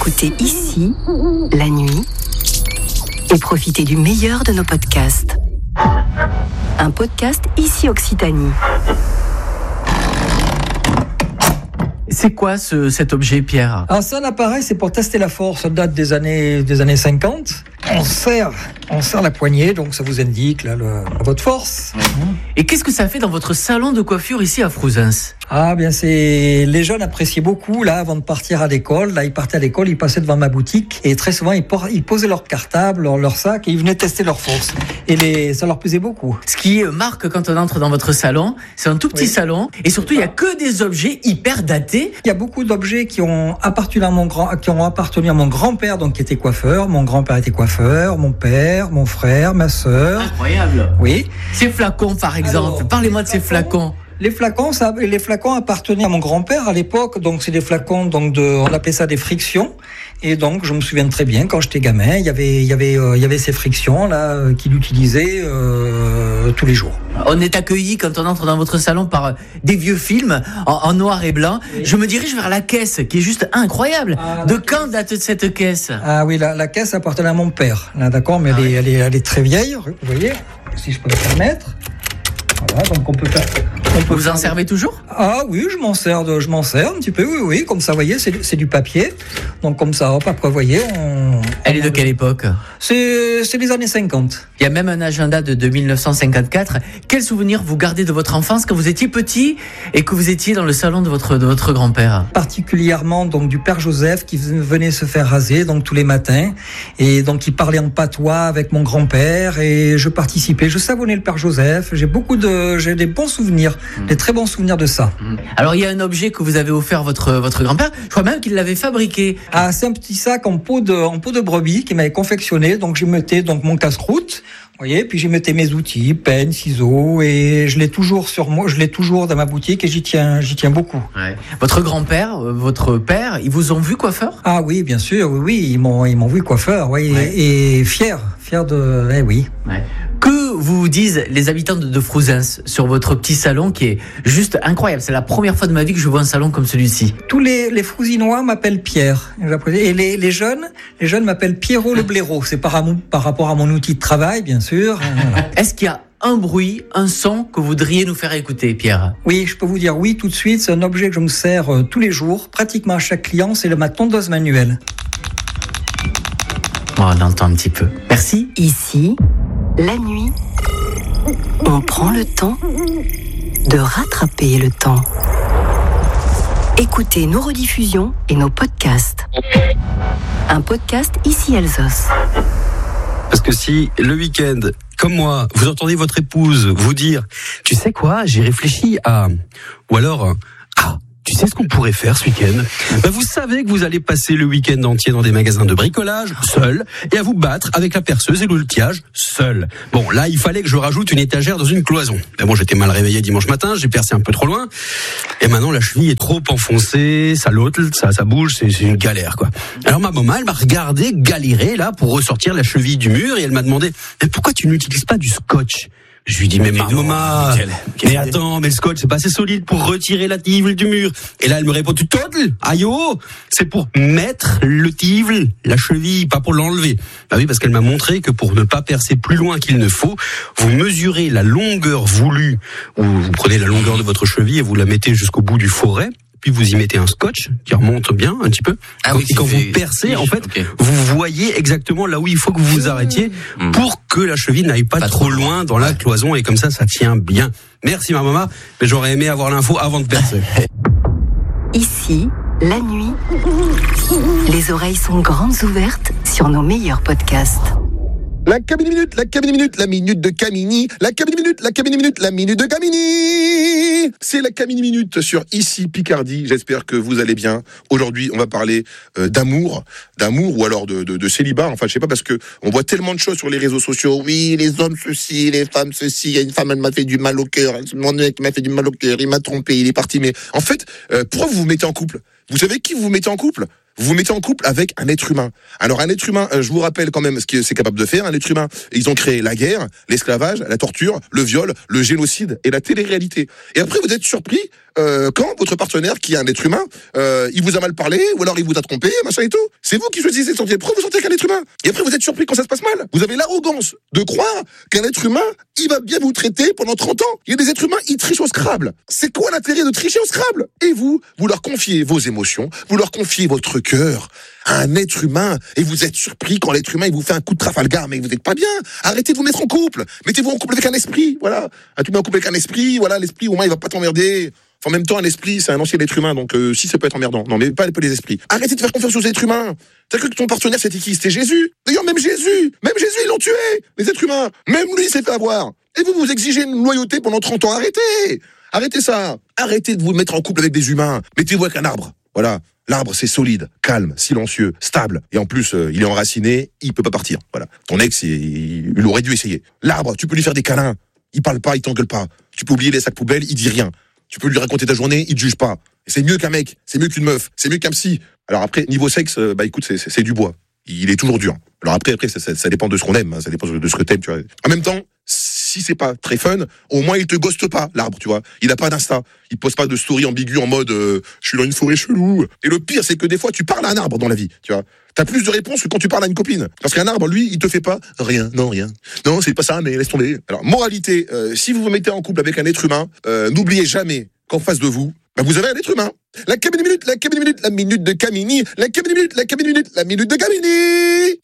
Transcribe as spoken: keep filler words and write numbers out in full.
écoutez ici, la nuit, et profitez du meilleur de nos podcasts. Un podcast Ici Occitanie. C'est quoi ce, cet objet, Pierre ? Alors c'est un appareil, c'est pour tester la force, ça date des années, des années cinquante. On serre, on serre la poignée, donc ça vous indique là, le, votre force. Et qu'est-ce que ça fait dans votre salon de coiffure ici à Frouzins ? Ah bien c'est les jeunes appréciaient beaucoup là avant de partir à l'école. Là ils partaient à l'école, ils passaient devant ma boutique et très souvent ils, por- ils posaient leur cartable, leur, leur sac et ils venaient tester leur force. Et les, ça leur plaisait beaucoup. Ce qui marque quand on entre dans votre salon, c'est un tout petit oui. salon et surtout il y a que des objets hyper datés. Il y a beaucoup d'objets qui ont appartenu à mon grand, qui ont appartenu à mon grand-père donc qui était coiffeur. Mon grand-père était coiffeur, mon père, mon frère, ma sœur. Incroyable. Oui. Ces flacons par exemple. Alors, parlez-moi de ces flacons. Les flacons, ça, les flacons appartenaient à mon grand-père à l'époque, donc c'est des flacons, donc de, on appelait ça des frictions. Et donc, je me souviens très bien, quand j'étais gamin, il y avait, il y avait, euh, il y avait ces frictions là euh, qu'il utilisait euh, tous les jours. On est accueilli quand on entre dans votre salon par des vieux films en, en noir et blanc. Oui. Je me dirige vers la caisse, qui est juste incroyable. Ah, de quand date cette caisse ? Ah oui, la, la caisse appartenait à mon père. Là, d'accord, mais ah, elle, oui. est, elle est, elle est très vieille. Vous voyez, si je peux me permettre. Voilà, donc on peut faire. On peut vous faire en servez de... toujours ? Ah oui, je m'en sers, de, je m'en sers un petit peu, oui, oui. Comme ça, vous voyez, c'est, c'est du papier. Donc comme ça, hop, après, vous voyez, on. Elle est de quelle époque ? C'est, c'est les années cinquante. Il y a même un agenda de, de dix-neuf cent cinquante-quatre. Quel souvenir vous gardez de votre enfance quand vous étiez petit et que vous étiez dans le salon de votre, de votre grand-père ? Particulièrement donc du père Joseph qui venait se faire raser donc tous les matins et donc il parlait en patois avec mon grand-père et je participais. Je savonnais le père Joseph. J'ai beaucoup de, j'ai des bons souvenirs, mmh. des très bons souvenirs de ça. Mmh. Alors il y a un objet que vous avez offert votre votre grand-père. Je crois même qu'il l'avait fabriqué. Ah, c'est un petit sac en peau de en peau de brebis qu'il m'avait confectionné. Donc j'y mettais donc mon casse-croûte. Vous voyez, puis j'y mettais mes outils, peine, ciseaux, et je l'ai toujours sur moi, je l'ai toujours dans ma boutique et j'y tiens, j'y tiens beaucoup. Ouais. Votre grand-père, votre père, ils vous ont vu coiffeur ? Ah oui, bien sûr, oui, oui, ils m'ont, ils m'ont vu coiffeur, oui, ouais. et, et fier, fier de, eh oui. Ouais. Que vous disent les habitants de, de Frouzins sur votre petit salon qui est juste incroyable ? C'est la première fois de ma vie que je vois un salon comme celui-ci. Tous les, les Frouzinois m'appellent Pierre, et les, les jeunes, les jeunes m'appellent Pierrot le blaireau. C'est par, par rapport à mon outil de travail, bien sûr. Est-ce qu'il y a un bruit, un son que vous voudriez nous faire écouter, Pierre ? Oui, je peux vous dire oui tout de suite. C'est un objet que je me sers euh, tous les jours, pratiquement à chaque client. C'est le, ma tondeuse manuelle. Oh, on entend un petit peu. Merci. Ici, la nuit, on prend le temps de rattraper le temps. Écoutez nos rediffusions et nos podcasts. Un podcast Ici Alsos. Parce que si le week-end, comme moi, vous entendez votre épouse vous dire « Tu sais quoi, j'ai réfléchi à... » Ou alors « Ah, tu sais ce qu'on pourrait faire ce week-end ?» Ben vous savez que vous allez passer le week-end entier dans des magasins de bricolage, seul, et à vous battre avec la perceuse et l'outillage, seul. Bon, là, il fallait que je rajoute une étagère dans une cloison. Ben bon, j'étais mal réveillé dimanche matin, j'ai percé un peu trop loin, et maintenant la cheville est trop enfoncée, ça l'ôtel, ça, ça bouge, c'est, c'est une galère, quoi. Alors ma maman, elle m'a regardé galérer, là, pour ressortir la cheville du mur, et elle m'a demandé « Mais pourquoi tu n'utilises pas du scotch ?» Je lui dis, mais ma maman, mais attends, mais le scotch, c'est pas assez solide pour retirer la tivle du mur. Et là, elle me répond, tu total, aïe oh, c'est pour mettre le tivle, la cheville, pas pour l'enlever. Bah oui, parce qu'elle m'a montré que pour ne pas percer plus loin qu'il ne faut, vous mesurez la longueur voulue, ou vous prenez la longueur de votre cheville et vous la mettez jusqu'au bout du forêt. Puis vous y mettez un scotch qui remonte bien un petit peu. Ah oui, et quand fait... vous percez, en fait, okay. vous voyez exactement là où il faut que vous vous arrêtiez mmh. pour que la cheville n'aille pas, pas trop loin dans ouais. la cloison et comme ça, ça tient bien. Merci ma maman, mais j'aurais aimé avoir l'info avant de percer. Ici, la nuit, les oreilles sont grandes ouvertes sur nos meilleurs podcasts. La Camini Minute, la Camini Minute, la minute de Camini, la Camini Minute, la Camini Minute, la minute de Camini. C'est la Camini Minute sur Ici Picardie. J'espère que vous allez bien. Aujourd'hui, on va parler euh, d'amour, d'amour ou alors de, de, de célibat. Enfin, je sais pas parce que on voit tellement de choses sur les réseaux sociaux. Oui, les hommes ceci, les femmes ceci. Il y a une femme, elle m'a fait du mal au cœur. Mon mec m'a fait du mal au cœur. Il m'a trompé, il est parti. Mais en fait, euh, pourquoi vous vous mettez en couple ? Vous savez qui vous vous mettez en couple ? Vous vous mettez en couple avec un être humain. Alors un être humain, je vous rappelle quand même ce que c'est capable de faire. Un être humain, ils ont créé la guerre, l'esclavage, la torture, le viol, le génocide et la télé-réalité. Et après vous êtes surpris euh, quand votre partenaire, qui est un être humain, euh, il vous a mal parlé, ou alors il vous a trompé, machin et tout. C'est vous qui choisissez de sortir. Pourquoi vous sortez avec un être humain? Et après, vous êtes surpris quand ça se passe mal. Vous avez l'arrogance de croire qu'un être humain, il va bien vous traiter pendant trente ans. Il y a des êtres humains, ils trichent au Scrabble. C'est quoi l'intérêt de tricher au Scrabble? Et vous, vous leur confiez vos émotions, vous leur confiez votre cœur à un être humain, et vous êtes surpris quand l'être humain il vous fait un coup de Trafalgar, mais vous n'êtes pas bien. Arrêtez de vous mettre en couple. Mettez-vous en couple avec un esprit, voilà. Un tout en couple avec un esprit, voilà, l'esprit au moins il va pas t'emmerder. Enfin, en même temps, un esprit, c'est un ancien être humain, donc euh, si ça peut être emmerdant. Non, mais pas, pas les esprits. Arrêtez de faire confiance aux êtres humains. T'as cru que ton partenaire c'était qui? C'était Jésus. D'ailleurs, même Jésus, même Jésus, ils l'ont tué, les êtres humains. Même lui, il s'est fait avoir. Et vous, vous exigez une loyauté pendant trente ans. Arrêtez. Arrêtez ça. Arrêtez de vous mettre en couple avec des humains. Mettez-vous avec un arbre. Voilà. L'arbre, c'est solide, calme, silencieux, stable. Et en plus, euh, il est enraciné, il peut pas partir. Voilà. Ton ex, il, il aurait dû essayer. L'arbre, tu peux lui faire des câlins. Il parle pas, il t'engueule pas. Tu peux oublier les sacs poubelles, il dit rien. Tu peux lui raconter ta journée, il te juge pas. Et c'est mieux qu'un mec, c'est mieux qu'une meuf, c'est mieux qu'un psy. Alors après, niveau sexe, euh, bah écoute, c'est, c'est, c'est du bois. Il est toujours dur. Alors après, après, ça, ça, ça dépend de ce qu'on aime, hein, ça dépend de ce que t'aimes, tu vois. En même temps, si c'est pas très fun, au moins il te ghoste pas, l'arbre, tu vois. Il a pas d'insta. Il pose pas de story ambiguë en mode euh, je suis dans une forêt chelou. Et le pire, c'est que des fois, tu parles à un arbre dans la vie, tu vois. T'as plus de réponses que quand tu parles à une copine. Parce qu'un arbre, lui, il te fait pas rien, non, rien. Non, c'est pas ça, mais laisse tomber. Alors, moralité, euh, si vous vous mettez en couple avec un être humain, euh, n'oubliez jamais qu'en face de vous, bah, vous avez un être humain. La Camini Minute, la Camini Minute, la minute de Camini, la Camini Minute, la Camini Minute, la minute de Camini.